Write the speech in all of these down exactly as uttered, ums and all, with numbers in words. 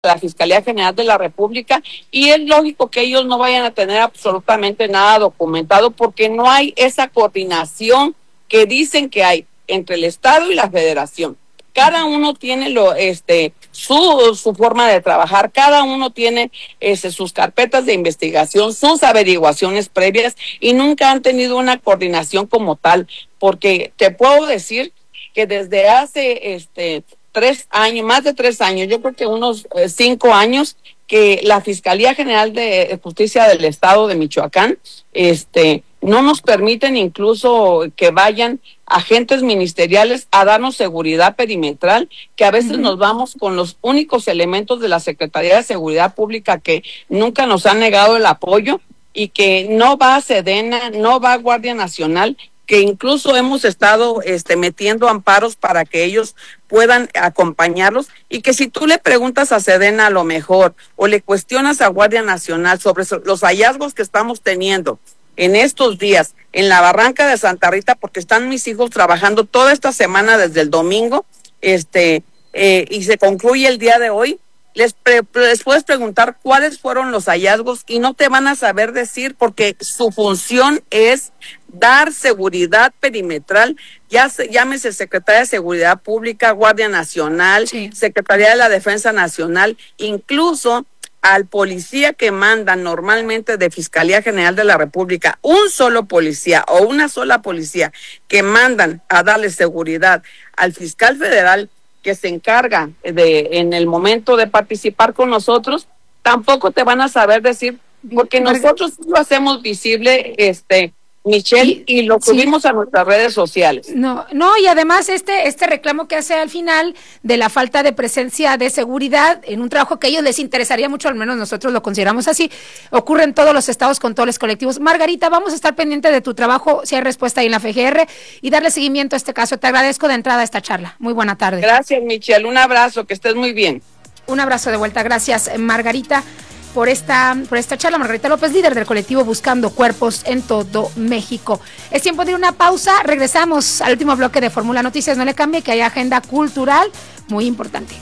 la Fiscalía General de la República, y es lógico que ellos no vayan a tener absolutamente nada documentado porque no hay esa coordinación que dicen que hay entre el Estado y la Federación. Cada uno tiene lo, este, su, su forma de trabajar, cada uno tiene este, sus carpetas de investigación, sus averiguaciones previas, y nunca han tenido una coordinación como tal, porque te puedo decir que desde hace este tres años, más de tres años, yo creo que unos eh, cinco años, que la Fiscalía General de Justicia del Estado de Michoacán, este, no nos permiten incluso que vayan agentes ministeriales a darnos seguridad perimetral, que a veces uh-huh. nos vamos con los únicos elementos de la Secretaría de Seguridad Pública que nunca nos han negado el apoyo, y que no va a Sedena, no va a Guardia Nacional, que incluso hemos estado este, metiendo amparos para que ellos puedan acompañarlos, y que si tú le preguntas a Sedena a lo mejor, o le cuestionas a Guardia Nacional sobre los hallazgos que estamos teniendo en estos días en la Barranca de Santa Rita, porque están mis hijos trabajando toda esta semana desde el domingo, este eh, y se concluye el día de hoy, les, pre, les puedes preguntar cuáles fueron los hallazgos y no te van a saber decir, porque su función es dar seguridad perimetral, ya se, llámese Secretaría de Seguridad Pública, Guardia Nacional, sí. Secretaría de la Defensa Nacional, incluso al policía que mandan normalmente de Fiscalía General de la República, un solo policía o una sola policía que mandan a darle seguridad al fiscal federal que se encarga de en el momento de participar con nosotros, tampoco te van a saber decir, porque nosotros lo hacemos visible, este Michelle, y, y lo subimos sí. a nuestras redes sociales. No, no, y además este, este reclamo que hace al final de la falta de presencia de seguridad en un trabajo que a ellos les interesaría mucho, al menos nosotros lo consideramos así, ocurre en todos los estados con todos los colectivos. Margarita, vamos a estar pendiente de tu trabajo, si hay respuesta ahí en la F G R, y darle seguimiento a este caso. Te agradezco de entrada esta charla. Muy buena tarde. Gracias, Michelle, un abrazo, que estés muy bien. Un abrazo de vuelta, gracias, Margarita. Por esta, por esta charla, Margarita López, líder del colectivo Buscando Cuerpos en todo México. Es tiempo de una pausa, regresamos al último bloque de Fórmula Noticias. No le cambie, que hay agenda cultural muy importante.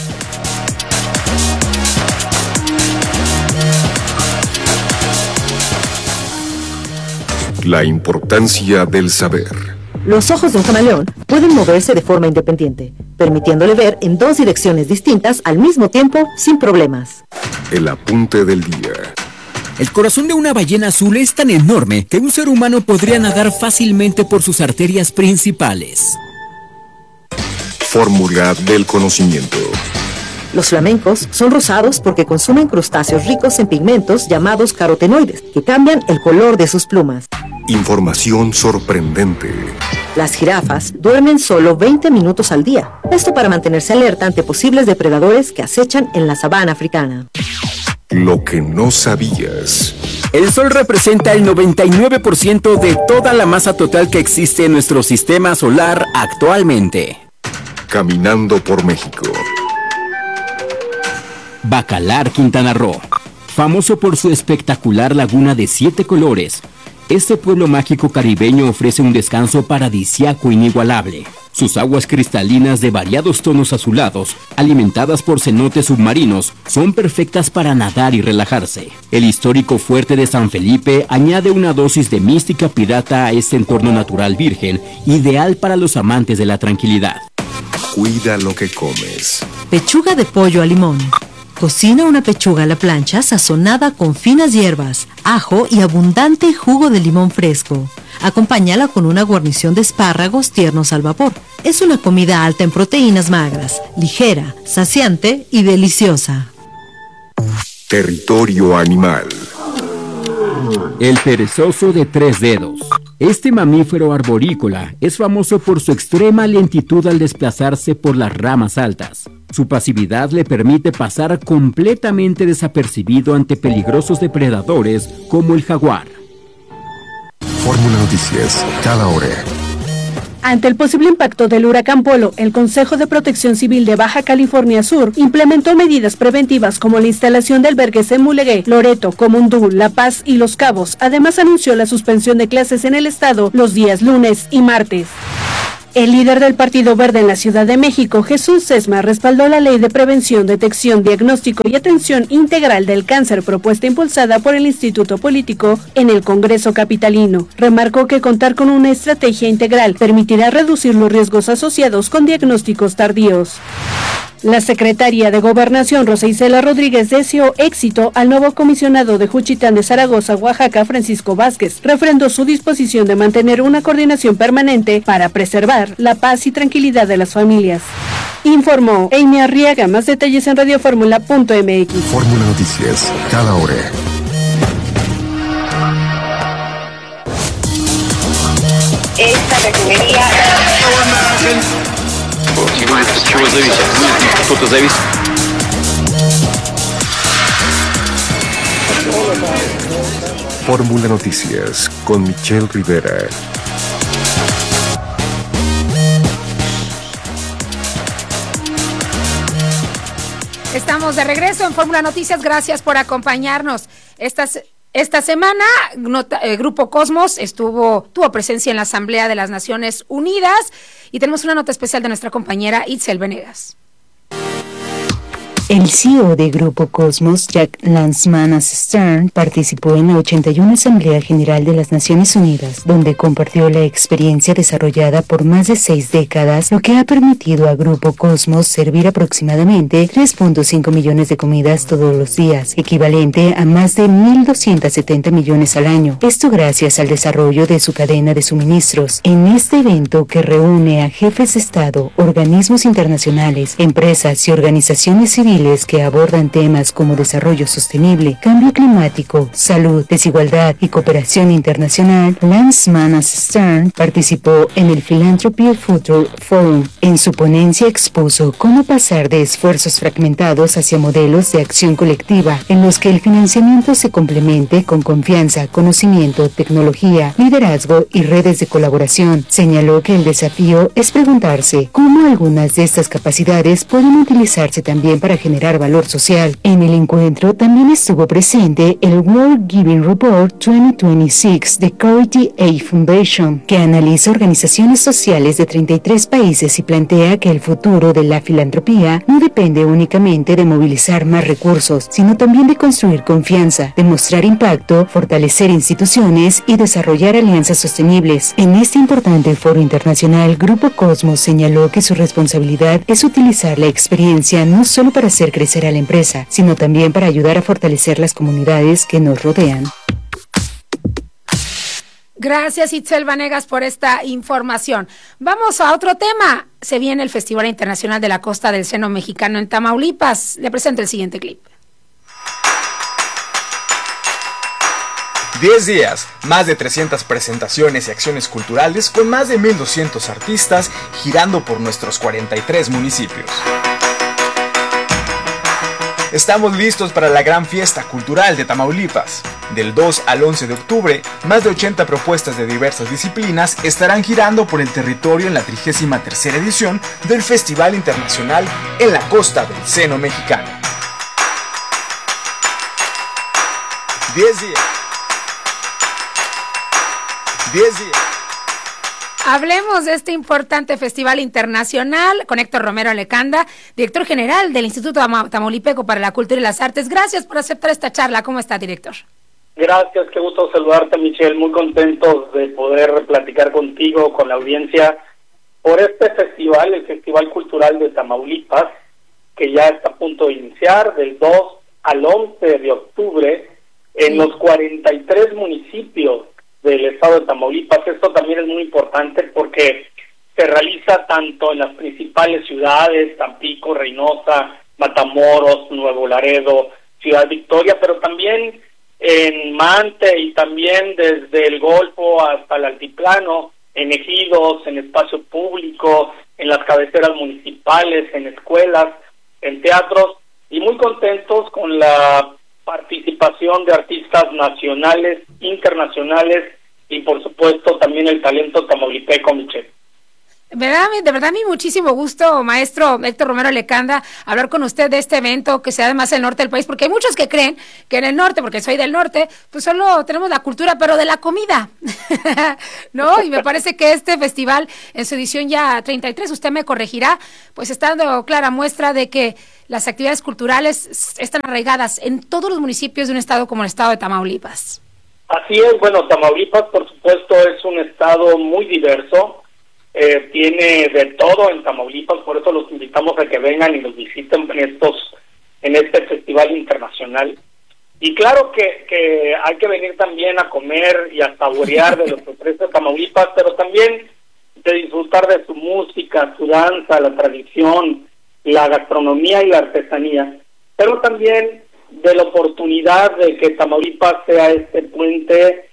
La importancia del saber. Los ojos de un camaleón pueden moverse de forma independiente, permitiéndole ver en dos direcciones distintas al mismo tiempo sin problemas. El apunte del día. El corazón de una ballena azul es tan enorme que un ser humano podría nadar fácilmente por sus arterias principales. Fórmula del conocimiento. Los flamencos son rosados porque consumen crustáceos ricos en pigmentos llamados carotenoides, que cambian el color de sus plumas. Información sorprendente. Las jirafas duermen solo veinte minutos al día. Esto para mantenerse alerta ante posibles depredadores que acechan en la sabana africana. Lo que no sabías. El Sol representa el noventa y nueve por ciento de toda la masa total que existe en nuestro sistema solar actualmente. Caminando por México. Bacalar, Quintana Roo. Famoso por su espectacular laguna de siete colores, este pueblo mágico caribeño ofrece un descanso paradisíaco inigualable. Sus aguas cristalinas de variados tonos azulados, alimentadas por cenotes submarinos, son perfectas para nadar y relajarse. El histórico fuerte de San Felipe añade una dosis de mística pirata a este entorno natural virgen, ideal para los amantes de la tranquilidad. Cuida lo que comes. Pechuga de pollo a limón. Cocina una pechuga a la plancha sazonada con finas hierbas, ajo y abundante jugo de limón fresco. Acompáñala con una guarnición de espárragos tiernos al vapor. Es una comida alta en proteínas magras, ligera, saciante y deliciosa. Territorio animal. El perezoso de tres dedos. Este mamífero arborícola es famoso por su extrema lentitud al desplazarse por las ramas altas. Su pasividad le permite pasar completamente desapercibido ante peligrosos depredadores como el jaguar. Fórmula Noticias, cada hora. Ante el posible impacto del huracán Polo, el Consejo de Protección Civil de Baja California Sur implementó medidas preventivas como la instalación de albergues en Mulegé, Loreto, Comundú, La Paz y Los Cabos. Además, anunció la suspensión de clases en el estado los días lunes y martes. El líder del Partido Verde en la Ciudad de México, Jesús Sesma, respaldó la Ley de Prevención, Detección, Diagnóstico y Atención Integral del Cáncer propuesta impulsada por el Instituto Político en el Congreso capitalino. Remarcó que contar con una estrategia integral permitirá reducir los riesgos asociados con diagnósticos tardíos. La secretaria de Gobernación, Rosa Isela Rodríguez, deseó éxito al nuevo comisionado de Juchitán de Zaragoza, Oaxaca, Francisco Vázquez. Refrendó su disposición de mantener una coordinación permanente para preservar la paz y tranquilidad de las familias. Informó Amy Arriaga. Más detalles en radioformula punto m x. Fórmula Noticias, cada hora. Esta refinería... С чего зависит? Кто-то зависит. Fórmula Noticias con Michelle Rivera. Estamos de regreso en Fórmula Noticias. Gracias por acompañarnos. Estas Esta semana, nota, eh, Grupo Cosmos estuvo tuvo presencia en la Asamblea de las Naciones Unidas y tenemos una nota especial de nuestra compañera Itzel Venegas. El C E O de Grupo Cosmos, Jack Lansman-Stern, participó en la ochenta y una Asamblea General de las Naciones Unidas, donde compartió la experiencia desarrollada por más de seis décadas, lo que ha permitido a Grupo Cosmos servir aproximadamente tres punto cinco millones de comidas todos los días, equivalente a más de mil doscientos setenta millones al año. Esto gracias al desarrollo de su cadena de suministros. En este evento que reúne a jefes de Estado, organismos internacionales, empresas y organizaciones civiles que abordan temas como desarrollo sostenible, cambio climático, salud, desigualdad y cooperación internacional, Lansman-Stern participó en el Philanthropy Future Forum. En su ponencia expuso cómo pasar de esfuerzos fragmentados hacia modelos de acción colectiva en los que el financiamiento se complemente con confianza, conocimiento, tecnología, liderazgo y redes de colaboración. Señaló que el desafío es preguntarse cómo algunas de estas capacidades pueden utilizarse también para generar valor social. En el encuentro también estuvo presente el World Giving Report veinte veintiséis de Charity Aid Foundation, que analiza organizaciones sociales de treinta y tres países y plantea que el futuro de la filantropía no depende únicamente de movilizar más recursos, sino también de construir confianza, demostrar impacto, fortalecer instituciones y desarrollar alianzas sostenibles. En este importante foro internacional, Grupo Cosmos señaló que su responsabilidad es utilizar la experiencia no solo para hacer crecer a la empresa, sino también para ayudar a fortalecer las comunidades que nos rodean. Gracias, Itzel Vanegas, por esta información. Vamos a otro tema. Se viene el Festival Internacional de la Costa del Seno Mexicano en Tamaulipas. Le presento el siguiente clip. diez días, más de trescientas presentaciones y acciones culturales con más de mil doscientos artistas girando por nuestros cuarenta y tres municipios. Estamos listos para la gran fiesta cultural de Tamaulipas. Del dos al once de octubre, más de ochenta propuestas de diversas disciplinas estarán girando por el territorio en la trigésima tercera edición del Festival Internacional en la Costa del Seno Mexicano. diez días. diez días. Hablemos de este importante festival internacional con Héctor Romero Lecanda, director general del Instituto Tamaulipeco para la Cultura y las Artes. Gracias por aceptar esta charla. ¿Cómo está, director? Gracias, qué gusto saludarte, Michelle. Muy contentos de poder platicar contigo, con la audiencia, por este festival, el Festival Cultural de Tamaulipas, que ya está a punto de iniciar del dos al once de octubre en sí. los cuarenta y tres municipios del estado de Tamaulipas. Esto también es muy importante porque se realiza tanto en las principales ciudades, Tampico, Reynosa, Matamoros, Nuevo Laredo, Ciudad Victoria, pero también en Mante y también desde el Golfo hasta el Altiplano, en ejidos, en espacio público, en las cabeceras municipales, en escuelas, en teatros, y muy contentos con la participación de artistas nacionales, internacionales y por supuesto también el talento tamaulipeco, Michelle. Me da, de verdad, a mí muchísimo gusto, maestro Héctor Romero Lecanda, hablar con usted de este evento que se da además en el norte del país, porque hay muchos que creen que en el norte, porque soy del norte, pues solo tenemos la cultura, pero de la comida, ¿no? Y me parece que este festival, en su edición ya treinta y tres, usted me corregirá, pues está dando clara muestra de que las actividades culturales están arraigadas en todos los municipios de un estado como el estado de Tamaulipas. Así es, bueno, Tamaulipas, por supuesto, es un estado muy diverso. Eh, tiene de todo en Tamaulipas, por eso los invitamos a que vengan y nos visiten en estos en este festival internacional. Y claro que, que hay que venir también a comer y a saborear de lo que ofrece Tamaulipas, pero también de disfrutar de su música, su danza, la tradición, la gastronomía y la artesanía, pero también de la oportunidad de que Tamaulipas sea este puente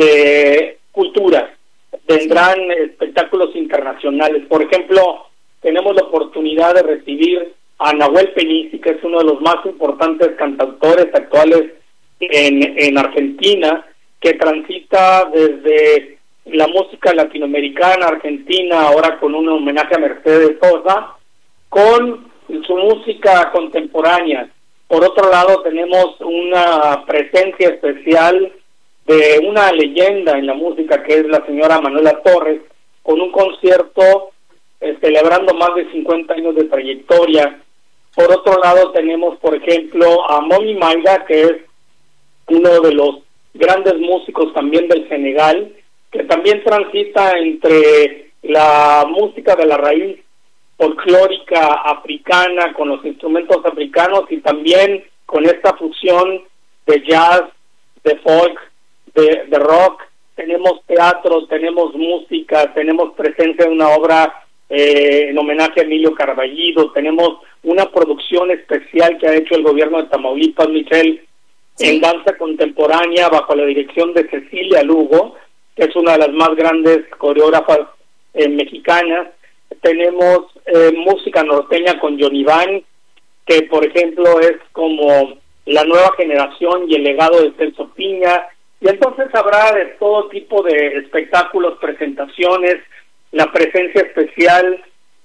de culturas. Vendrán espectáculos internacionales. Por ejemplo, tenemos la oportunidad de recibir a Nahuel Penisi, que es uno de los más importantes cantautores actuales en, en Argentina, que transita desde la música latinoamericana, argentina, ahora con un homenaje a Mercedes Sosa, con su música contemporánea. Por otro lado, tenemos una presencia especial de una leyenda en la música que es la señora Manuela Torres, con un concierto eh, celebrando más de cincuenta años de trayectoria. Por otro lado tenemos, por ejemplo, a Momi Maiga, que es uno de los grandes músicos también del Senegal, que también transita entre la música de la raíz folclórica africana con los instrumentos africanos y también con esta fusión de jazz, de folk, De, de rock. Tenemos teatro, tenemos música, tenemos presencia de una obra eh, en homenaje a Emilio Carballido, tenemos una producción especial que ha hecho el gobierno de Tamaulipas, Michelle, sí, en danza contemporánea bajo la dirección de Cecilia Lugo, que es una de las más grandes coreógrafas eh, mexicanas. Tenemos eh, música norteña con Johnny Van, que por ejemplo es como la nueva generación y el legado de Celso Piña. Y entonces habrá de todo tipo de espectáculos, presentaciones, la presencia especial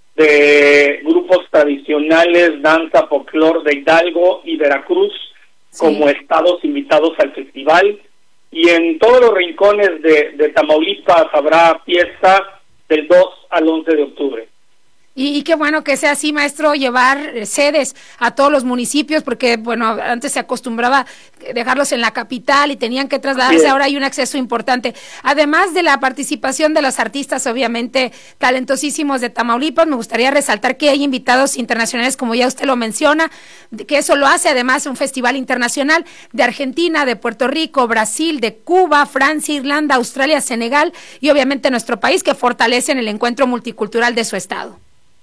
de grupos tradicionales, danza, folclor de Hidalgo y Veracruz, sí, como estados invitados al festival. Y en todos los rincones de, de Tamaulipas habrá fiesta del dos al once de octubre. Y, y qué bueno que sea así, maestro, llevar sedes a todos los municipios, porque, bueno, antes se acostumbraba dejarlos en la capital y tenían que trasladarse, ahora hay un acceso importante. Además de la participación de los artistas, obviamente, talentosísimos de Tamaulipas, me gustaría resaltar que hay invitados internacionales, como ya usted lo menciona, que eso lo hace además un festival internacional de Argentina, de Puerto Rico, Brasil, de Cuba, Francia, Irlanda, Australia, Senegal y obviamente nuestro país, que fortalecen el encuentro multicultural de su estado.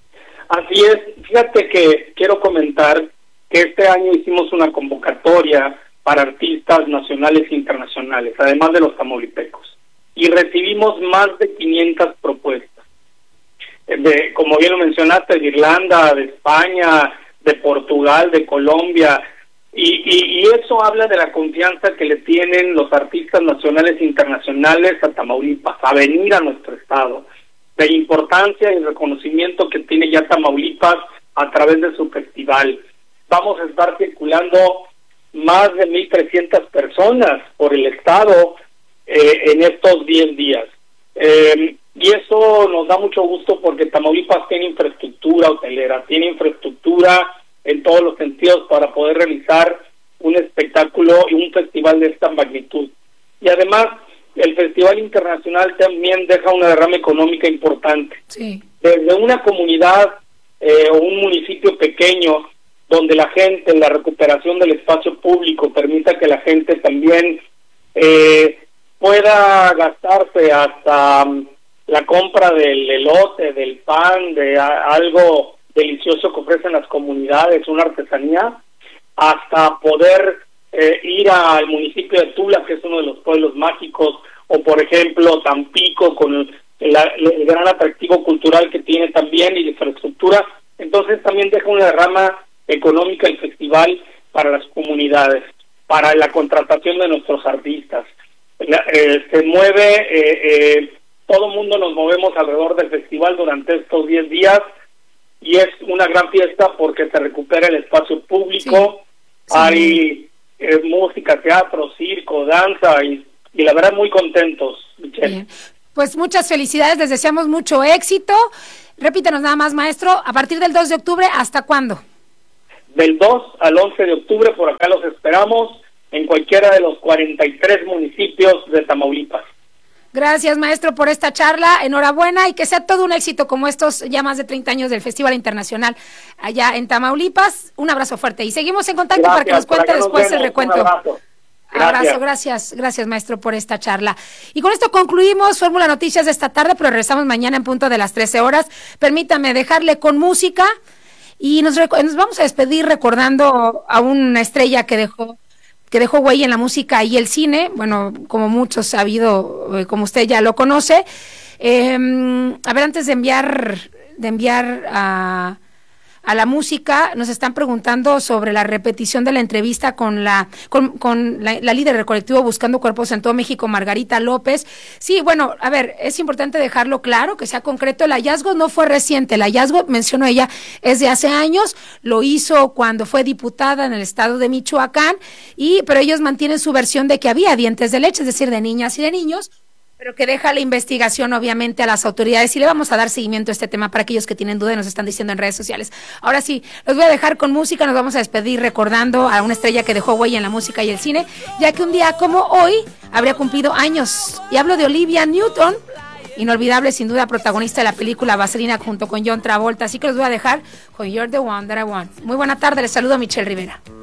Así es, fíjate que quiero comentar que este año hicimos una convocatoria para artistas nacionales e internacionales, además de los tamaulipecos, y recibimos más de quinientas propuestas, de, como bien lo mencionaste, de Irlanda, de España, de Portugal, de Colombia, y, y, y eso habla de la confianza que le tienen los artistas nacionales e internacionales a Tamaulipas, a venir a nuestro estado, de la importancia y el reconocimiento que tiene ya Tamaulipas a través de su festival. Vamos a estar circulando más de mil trescientas personas por el estado eh, en estos diez días. Eh, y eso nos da mucho gusto porque Tamaulipas tiene infraestructura hotelera, tiene infraestructura en todos los sentidos para poder realizar un espectáculo y un festival de esta magnitud. Y además, el Festival Internacional también deja una derrama económica importante. Sí. Desde una comunidad eh, o un municipio pequeño, donde la gente, la recuperación del espacio público, permita que la gente también eh, pueda gastarse hasta um, la compra del elote, del pan, de a, algo delicioso que ofrecen las comunidades, una artesanía, hasta poder Eh, ir al municipio de Tula, que es uno de los pueblos mágicos, o por ejemplo Tampico, con el, el, el gran atractivo cultural que tiene también y infraestructura. Entonces también deja una derrama económica el festival para las comunidades, para la contratación de nuestros artistas. La, eh, se mueve eh, eh, todo mundo nos movemos alrededor del festival durante estos diez días y es una gran fiesta porque se recupera el espacio público, sí. Sí. Hay eh, música, teatro, circo, danza y, y la verdad muy contentos, Michelle. Bien. Pues muchas felicidades, les deseamos mucho éxito. Repítanos nada más, maestro, a partir del dos de octubre, ¿hasta cuándo? Del dos al once de octubre, por acá los esperamos en cualquiera de los cuarenta y tres municipios de Tamaulipas. Gracias, maestro, por esta charla. Enhorabuena y que sea todo un éxito como estos ya más de treinta años del Festival Internacional allá en Tamaulipas. Un abrazo fuerte y seguimos en contacto. Gracias, para que nos cuente después nos el recuento. Un abrazo. Gracias. Abrazo, gracias, gracias maestro por esta charla. Y con esto concluimos Fórmula Noticias de esta tarde, pero regresamos mañana en punto de las trece horas. Permítame dejarle con música y nos, nos vamos a despedir recordando a una estrella que dejó que dejó huella en la música y el cine, bueno, como muchos sabido, como usted ya lo conoce. Eh, a ver, antes de enviar, de enviar a, a la música, nos están preguntando sobre la repetición de la entrevista con la con, con la, la líder del colectivo Buscando Cuerpos en todo México, Margarita López. Sí, bueno, a ver, es importante dejarlo claro, que sea concreto. El hallazgo no fue reciente, el hallazgo, mencionó ella, es de hace años, lo hizo cuando fue diputada en el estado de Michoacán, y pero ellos mantienen su versión de que había dientes de leche, es decir, de niñas y de niños, pero que deja la investigación obviamente a las autoridades y le vamos a dar seguimiento a este tema para aquellos que tienen duda y nos están diciendo en redes sociales. Ahora sí, los voy a dejar con música, nos vamos a despedir recordando a una estrella que dejó huella en la música y el cine, ya que un día como hoy habría cumplido años, y hablo de Olivia Newton, inolvidable sin duda protagonista de la película Vaselina junto con John Travolta, así que los voy a dejar con You're the One That I Want. Muy buena tarde, les saludo a Michelle Rivera.